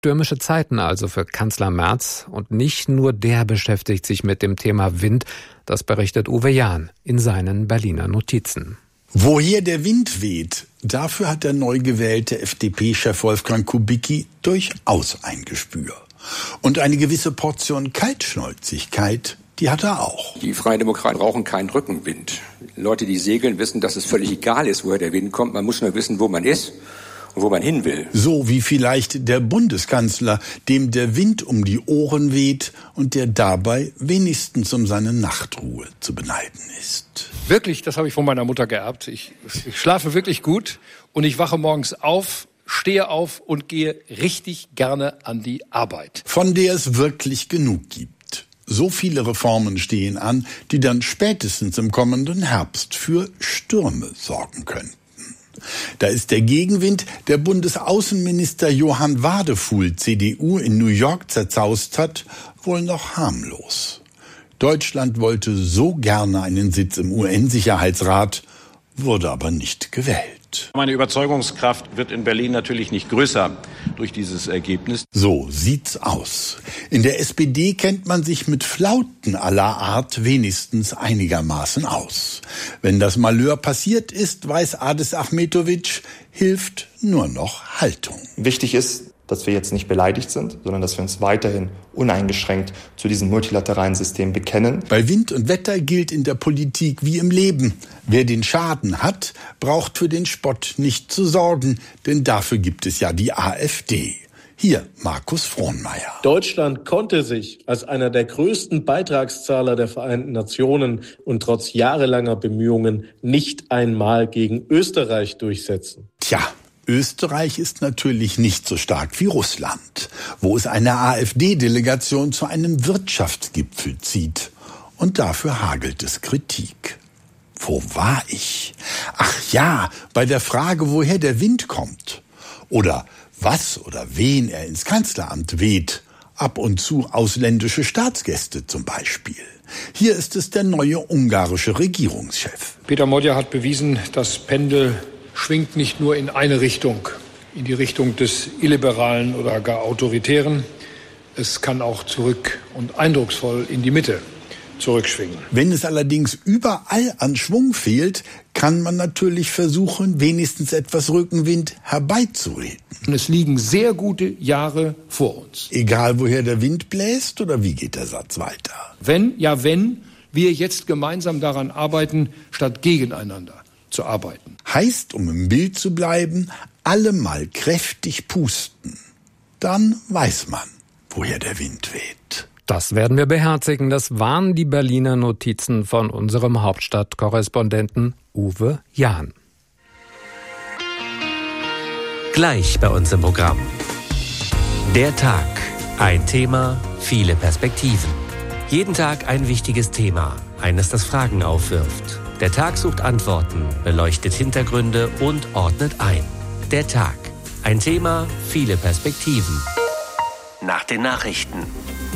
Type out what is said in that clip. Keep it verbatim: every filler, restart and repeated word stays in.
Stürmische Zeiten also für Kanzler Merz. Und nicht nur der beschäftigt sich mit dem Thema Wind. Das berichtet Uwe Jahn in seinen Berliner Notizen. Woher der Wind weht, dafür hat der neu gewählte F D P-Chef Wolfgang Kubicki durchaus ein Gespür. Und eine gewisse Portion Kaltschnäuzigkeit, die hat er auch. Die Freien Demokraten brauchen keinen Rückenwind. Leute, die segeln, wissen, dass es völlig egal ist, woher der Wind kommt. Man muss nur wissen, wo man ist und wo man hin will. So wie vielleicht der Bundeskanzler, dem der Wind um die Ohren weht und der dabei wenigstens um seine Nachtruhe zu beneiden ist. Wirklich, das habe ich von meiner Mutter geerbt. Ich, ich schlafe wirklich gut und ich wache morgens auf, stehe auf und gehe richtig gerne an die Arbeit. Von der es wirklich genug gibt. So viele Reformen stehen an, die dann spätestens im kommenden Herbst für Stürme sorgen könnten. Da ist der Gegenwind, der Bundesaußenminister Johann Wadefuhl, C D U, in New York zerzaust hat, wohl noch harmlos. Deutschland wollte so gerne einen Sitz im U N-Sicherheitsrat, wurde aber nicht gewählt. Meine Überzeugungskraft wird in Berlin natürlich nicht größer durch dieses Ergebnis. So sieht's aus. In der S P D kennt man sich mit Flauten aller Art wenigstens einigermaßen aus. Wenn das Malheur passiert ist, weiß Adis Ahmetovic, hilft nur noch Haltung. Wichtig ist, dass wir jetzt nicht beleidigt sind, sondern dass wir uns weiterhin uneingeschränkt zu diesem multilateralen System bekennen. Bei Wind und Wetter gilt in der Politik wie im Leben. Wer den Schaden hat, braucht für den Spott nicht zu sorgen, denn dafür gibt es ja die AfD. Hier Markus Frohnmeier. Deutschland konnte sich als einer der größten Beitragszahler der Vereinten Nationen und trotz jahrelanger Bemühungen nicht einmal gegen Österreich durchsetzen. Tja. Österreich ist natürlich nicht so stark wie Russland, wo es eine AfD-Delegation zu einem Wirtschaftsgipfel zieht. Und dafür hagelt es Kritik. Wo war ich? Ach ja, bei der Frage, woher der Wind kommt. Oder was oder wen er ins Kanzleramt weht. Ab und zu ausländische Staatsgäste zum Beispiel. Hier ist es der neue ungarische Regierungschef. Peter Modja hat bewiesen, das Pendel schwingt nicht nur in eine Richtung, in die Richtung des Illiberalen oder gar Autoritären. Es kann auch zurück und eindrucksvoll in die Mitte zurückschwingen. Wenn es allerdings überall an Schwung fehlt, kann man natürlich versuchen, wenigstens etwas Rückenwind herbeizureden. Und es liegen sehr gute Jahre vor uns. Egal, woher der Wind bläst, oder wie geht der Satz weiter? Wenn, ja wenn, wir jetzt gemeinsam daran arbeiten, statt gegeneinander zu arbeiten. Heißt, um im Bild zu bleiben, alle mal kräftig pusten. Dann weiß man, woher der Wind weht. Das werden wir beherzigen. Das waren die Berliner Notizen von unserem Hauptstadtkorrespondenten Uwe Jahn. Gleich bei uns im Programm. Der Tag. Ein Thema, viele Perspektiven. Jeden Tag ein wichtiges Thema, eines, das Fragen aufwirft. Der Tag sucht Antworten, beleuchtet Hintergründe und ordnet ein. Der Tag. Ein Thema, viele Perspektiven. Nach den Nachrichten.